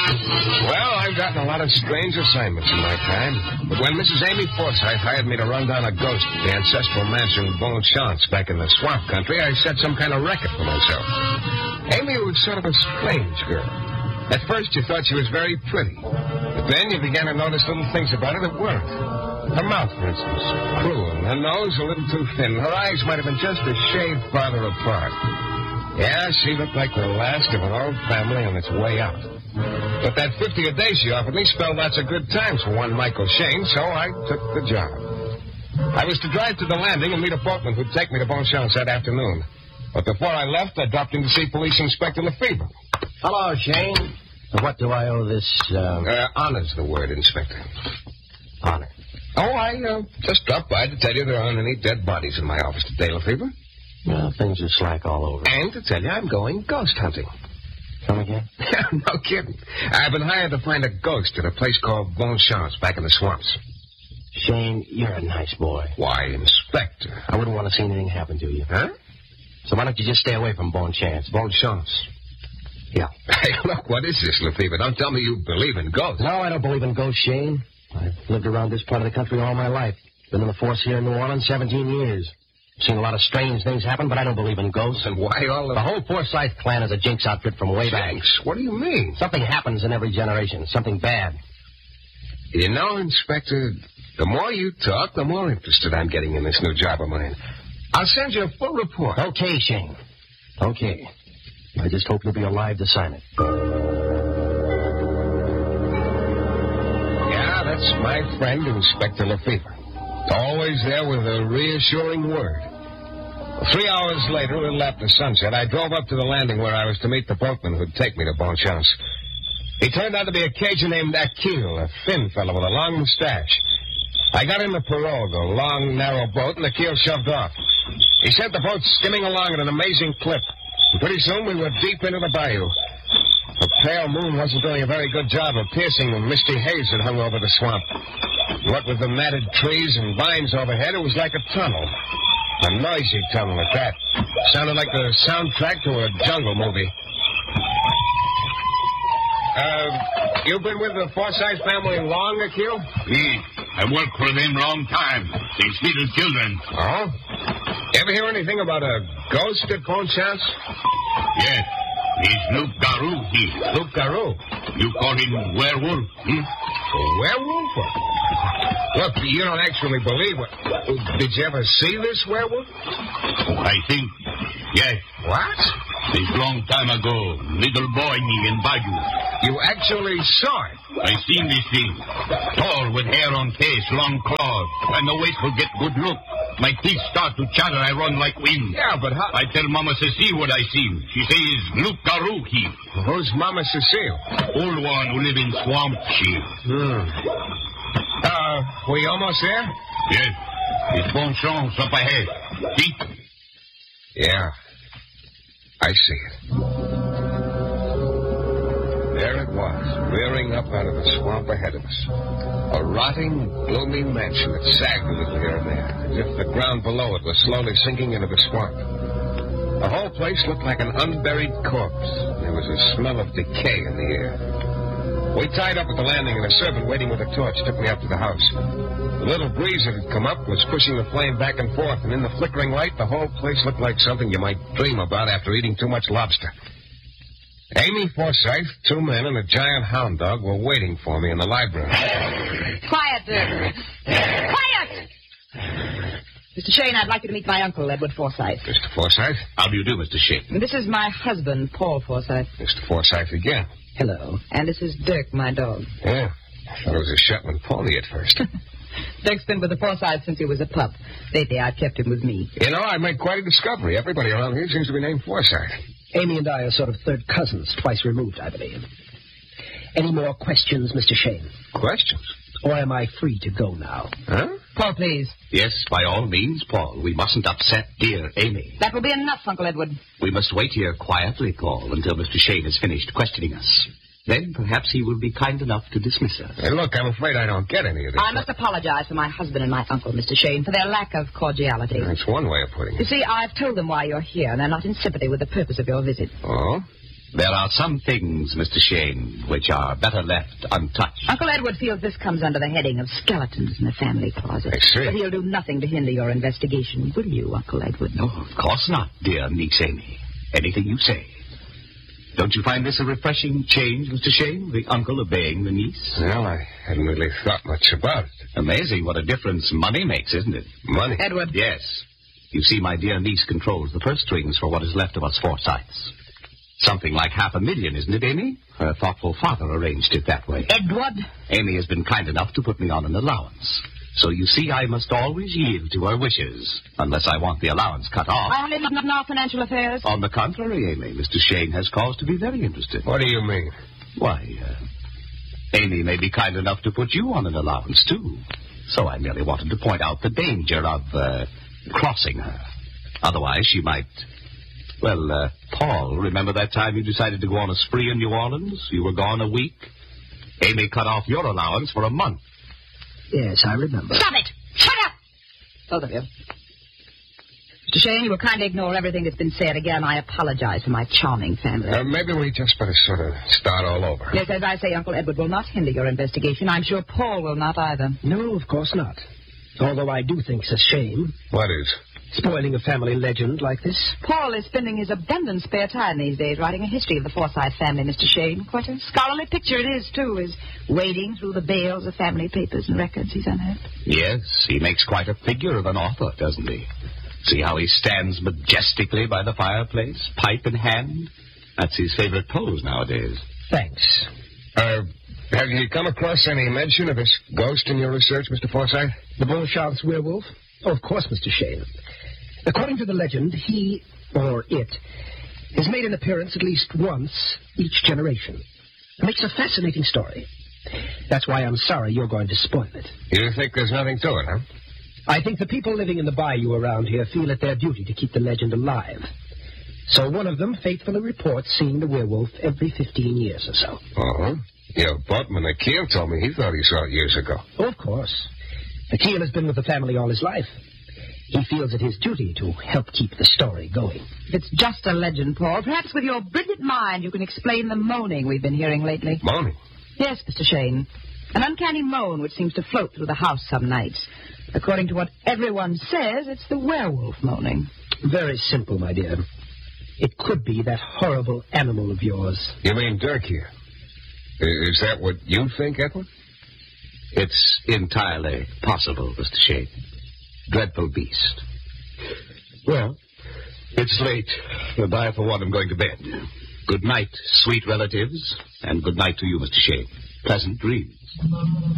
Well, I've gotten a lot of strange assignments in my time. But when Mrs. Amy Forsythe hired me to run down a ghost at the ancestral mansion Bonchance back in the swamp country, I set some kind of record for myself. Amy was sort of a strange girl. At first, you thought she was very pretty. But then you began to notice little things about her that weren't. Her mouth, for instance, cruel. Her nose a little too thin. Her eyes might have been just a shade farther apart. Yeah, she looked like the last of an old family on its way out. But that 50 a day she offered me spelled lots of good times for one Michael Shane, so I took the job. I was to drive to the landing and meet a boatman who'd take me to Bonchance that afternoon. But before I left, I dropped in to see Police Inspector Lefebvre. Hello, Shane. What do I owe this, honor's the word, Inspector. Honor? Oh, I just dropped by to tell you there aren't any dead bodies in my office today, Lefebvre. Well, things are slack all over. And to tell you I'm going ghost hunting. Come again? No kidding. I've been hired to find a ghost at a place called Bonchance back in the swamps. Shane, you're a nice boy. Why, Inspector? I wouldn't want to see anything happen to you. Huh? So why don't you just stay away from Bonchance? Bonchance? Yeah. Hey, look, what is this, Lefebvre? Don't tell me you believe in ghosts. No, I don't believe in ghosts, Shane. I've lived around this part of the country all my life. Been in the force here in New Orleans 17 years. Seen a lot of strange things happen, but I don't believe in ghosts. And why all the whole Forsythe clan is a jinx outfit from way back. Jinx? What do you mean? Something happens in every generation. Something bad. You know, Inspector, the more you talk, the more interested I'm getting in this new job of mine. I'll send you a full report. Okay, Shane. Okay. I just hope you'll be alive to sign it. Yeah, that's my friend, Inspector Lefebvre. Always there with a reassuring word. 3 hours later, a little after sunset, I drove up to the landing where I was to meet the boatman who'd take me to Bonchance. He turned out to be a Cajun named Akil, a thin fellow with a long mustache. I got in the pirogue, a long, narrow boat, and Akil shoved off. He sent the boat skimming along at an amazing clip. And pretty soon, we were deep into the bayou. The pale moon wasn't doing a very good job of piercing the misty haze that hung over the swamp. What with the matted trees and vines overhead, it was like a tunnel. A noisy tunnel at that. Sounded like the soundtrack to a jungle movie. You've been with the Forsythe family long, Akil? Me. I worked for them long time. Since little children. Oh? Ever hear anything about a ghost at Bonchance? Yes. He's Loup Garou, he. Loup Garou? You call him werewolf, A werewolf? Look, you don't actually believe it. Did you ever see this werewolf? I think, yes. What? This long time ago, little boy me in Bayou. You actually saw it? I seen this thing. Tall with hair on face, long claws. When the waistcoat get good look, my teeth start to chatter, I run like wind. Yeah, but how? I tell Mama Cecile what I seen. She says, Loup Garou, he. Who's Mama Cecile? Old one who live in swamp, she. We almost there? Yes. It's Bonchance up ahead. See? Yeah. I see it. There it was, rearing up out of the swamp ahead of us. A rotting, gloomy mansion that sagged a little here and there, as if the ground below it was slowly sinking into the swamp. The whole place looked like an unburied corpse. There was a smell of decay in the air. We tied up at the landing, and a servant waiting with a torch took me up to the house. The little breeze that had come up was pushing the flame back and forth, and in the flickering light, the whole place looked like something you might dream about after eating too much lobster. Amy Forsythe, 2 men, and a giant hound dog were waiting for me in the library. Quiet, Dirk. Quiet! Mr. Shane, I'd like you to meet my uncle, Edward Forsythe. Mr. Forsythe? How do you do, Mr. Shane? This is my husband, Paul Forsythe. Mr. Forsythe again. Hello. And this is Dirk, my dog. Yeah. I thought it was a Shetland pony at first. Dirk's been with the Forsythe since he was a pup. Lately, I've kept him with me. You know, I made quite a discovery. Everybody around here seems to be named Forsythe. Amy and I are sort of third cousins, twice removed, I believe. Any more questions, Mr. Shane? Questions? Or am I free to go now? Huh? Paul, please. Yes, by all means, Paul. We mustn't upset dear Amy. That will be enough, Uncle Edward. We must wait here quietly, Paul, until Mr. Shane has finished questioning us. Then perhaps he will be kind enough to dismiss us. Hey, look, I'm afraid I don't get any of this. I must apologize for my husband and my uncle, Mr. Shane, for their lack of cordiality. That's one way of putting You it. see, I've told them why you're here, and they're not in sympathy with the purpose of your visit. Oh? There are some things, Mr. Shane, which are better left untouched. Uncle Edward feels this comes under the heading of skeletons in the family closet. I see. But he'll do nothing to hinder your investigation, will you, Uncle Edward? No, of course not, dear niece Amy. Anything you say. Don't you find this a refreshing change, Mr. Shane, the uncle obeying the niece? Well, I hadn't really thought much about it. Amazing what a difference money makes, isn't it? Money? Edward. Yes. You see, my dear niece controls the purse strings for what is left of us Forsyths. Something like $500,000, isn't it, Amy? Her thoughtful father arranged it that way. Edward? Amy has been kind enough to put me on an allowance. So you see, I must always yield to her wishes, unless I want the allowance cut off. I am not in our financial affairs. On the contrary, Amy, Mr. Shane has cause to be very interested. What do you mean? Why, Amy may be kind enough to put you on an allowance, too. So I merely wanted to point out the danger of, crossing her. Otherwise, she might... Well, Paul, remember that time you decided to go on a spree in New Orleans? You were gone a week. Amy cut off your allowance for a month. Yes, I remember. Stop it! Shut up! Both of you. Mr. Shane, you will kindly ignore everything that's been said. Again, I apologize for my charming family. Maybe we just better sort of start all over. Yes, as I say, Uncle Edward will not hinder your investigation. I'm sure Paul will not either. No, of course not. Although I do think it's a shame. What is? Spoiling a family legend like this. Paul is spending his abundant spare time these days writing a history of the Forsyth family, Mr. Shane. Quite a scholarly picture it is, too, is wading through the bales of family papers and records he's unearthed. Yes, he makes quite a figure of an author, doesn't he? See how he stands majestically by the fireplace, pipe in hand? That's his favorite pose nowadays. Thanks. Have you come across any mention of this ghost in your research, Mr. Forsyth? The Beauchamp's werewolf? Oh, of course, Mr. Shane. According to the legend, he, or it, has made an appearance at least once each generation. It makes a fascinating story. That's why I'm sorry you're going to spoil it. You think there's nothing to it, huh? I think the people living in the bayou around here feel it their duty to keep the legend alive. So one of them faithfully reports seeing the werewolf every 15 years or so. Uh-huh. Your boatman, Akil, told me he thought he saw it years ago. Oh, of course. Akil has been with the family all his life. He feels it his duty to help keep the story going. If it's just a legend, Paul, perhaps with your brilliant mind you can explain the moaning we've been hearing lately. Moaning? Yes, Mr. Shane. An uncanny moan which seems to float through the house some nights. According to what everyone says, it's the werewolf moaning. Very simple, my dear. It could be that horrible animal of yours. You mean Dirk here? Is that what you think, Edward? It's entirely possible, Mr. Shane. Dreadful beast. Well, it's late, and I, for one, am going to bed. Good night, sweet relatives, and good night to you, Mr. Shane. Pleasant dreams.